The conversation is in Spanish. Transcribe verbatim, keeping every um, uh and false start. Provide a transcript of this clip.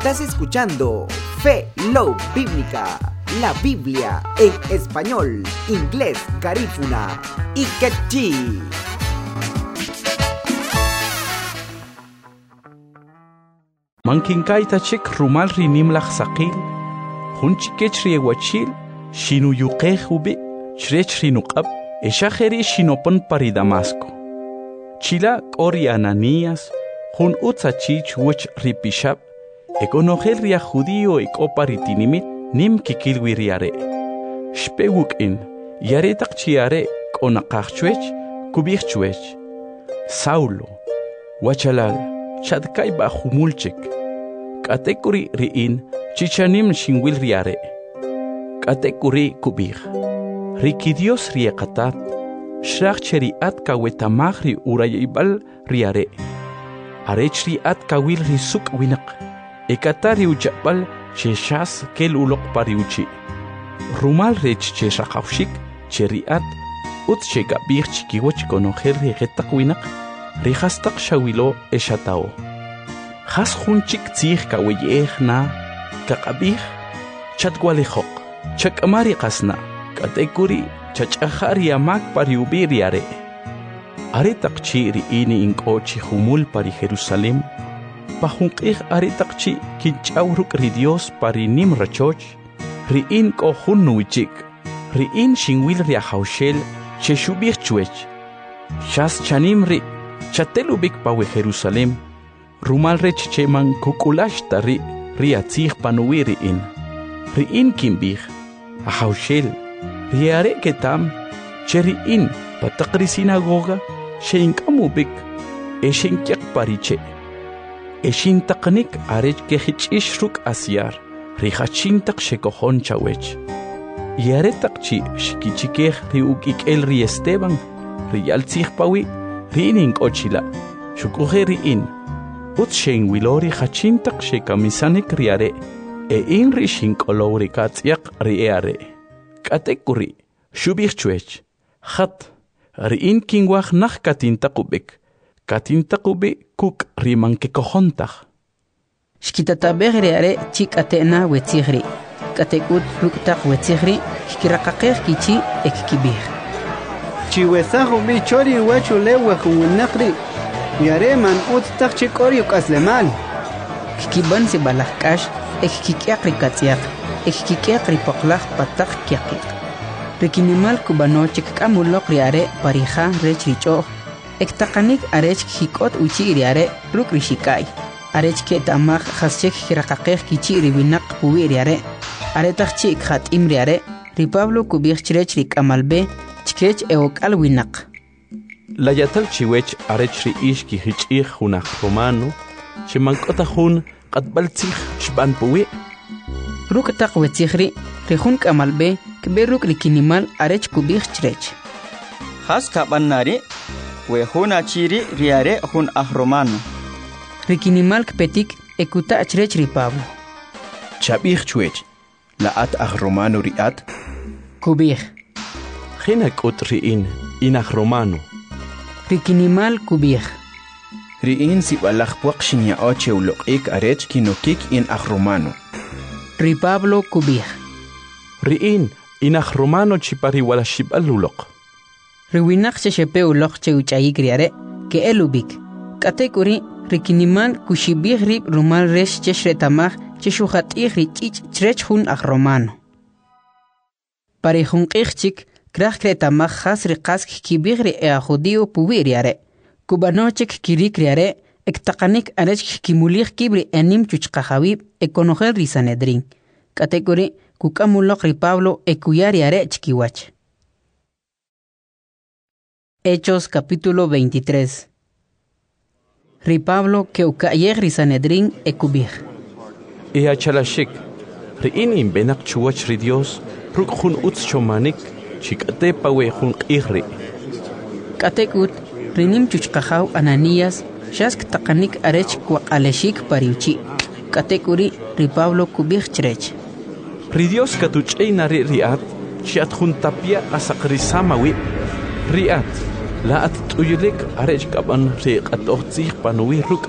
Estás escuchando Fe Love Bíblica, la Biblia en español, inglés, garífuna y quechí. Mankinkaita chik rumal rinim lach sakil, hunchikech riewachil, shinu yuqeh ubi, chrech rinuqab, eshajeri shinopon pari Damasco. Chila kori Ananías, hun utzachich wuch ripishab, ekonogel ria judío ekoparitinimit nim kikilwi riare. Shpewuk in, yaretak chiare konaqachchuech, kubirchuech. Saulo, wachalal, chadkai ba humulchek. Katekuri riin, chichanim shingwil riare. Katekuri kubir. Riki Dios riekatat, shrachcheri at kawetamagri urayibal riare. Arechri at kawil risuk winak. Ekatari uchapal cheshas kel ulok pariuchi. Rumal rech cheshakawshik, cheriat, ut chegabir chikiwach konogel regetak winak, rihastak shawilo eshatao. Has hunchik tzih kaweyeh na, kakabir, chatwalehok, chakamari kasna, katekuri, chachahari amak pariubiri are. Aretak chi riini inkochi humul pari Jerusalem, pahunkih aretak chi kinchauruk ri Dios pari nim rachoch, riin ko hunnuichik, riin shingwil ria haushel, cheshubir chuech. Shas chanim ri, chatelubik pawe Jerusalem, rumal rech cheman kukulash tari, riatzih panuwi riin. Riin kimbih, a haushel, riare ketam, cheriin patakri sinagoga, sheinkamubik, eshinkyak pariche. Eshintaknik arech kehichishruk asyar, rihachintak shekohon chawech. Yaretak chi shikichikeh riukik el ri Esteban, riyaltzih pawi, riining ochila, shukuhe riin. Ut shein wilori hachintak shekamisanik riare, e in ri shinkolori katziak riare. Katekuri, shubirchuech, hat, riin kingwach nach katintakubik. Katintakubi kuk riman kekohontach. Shkitatabeh riare chik atena wetzihri. Katekut ruktak wetzihri, kikirakakeh kichi ekkibih. Chiwesahu bi chori wachu lewe huwinakri. Yare man ut tak chikori ukaslemal. Kikiban si balahkash, ekkikyak rikatsiak, ekkikyak ripoklach patak kyakik. Rikinimal kubano chikkamulok riare parija rech richo. Ektakanik arech hikot uchi riare ruk rishikai. Arech ketamach haschek hirakakeh kichi ribinak puwi riare. Aretach chik hat im riare, ripablo kubich chirech rik amalbe, chikech eok alwinak. La yatal chiwech arech ri ish ki hichih hunach romano, chimankota hun katbaltzich shban puwi. Ruk tak wetzihri, rihun kamalbe, kberuk rikinimal arech kubich chirech. Has kabanari, we huna chiri riare hun ahromano. Rikinimal kpetik ekuta achrech ripablo. Chabich chuech, la at ahromano riat. Kubich. Hinak ut riin, inach romano. Rikinimal kubich. Riin si balakpuak shinya oche ulokik arech kinokik in ahromano. Ripablo kubich. Riin, inach romano chipari wala shibalulok. Riwinak cheshepe ulok che uchayik riare, ke elubik. Katekuri, rikinimal kushibih rib rumal resh cheshretamach cheshuhatih richich chrech hun ach romano. Pari hunkichik, krach kretamach has rikas kibih ri ea judio puwi riare. Kubanochik kirik riare, ektakanik arech kimulih kibri enim chuchkahawib ekonogel risanedrin. Katekuri, kukamulok ripablo ekuyari are chikiwach. Hechos capítulo veintitrés. Ripablo que ukayer risanedrin ekubir. E achalashik, riin benak chuwach ri Dios, ruk hun utz chomanik, chikate pawe hun qihri. Katekut, rinim chuchkahaw Ananías, shask takanik arech kwak aleshik pariuchi. Katekuri, Ripablo kubir chrech. Ri Dios katuchay nari riat, chiat hun tapia asakrisamawi. Riat, la at tuyulik arech kaban riq at ohtsih panuwi ruk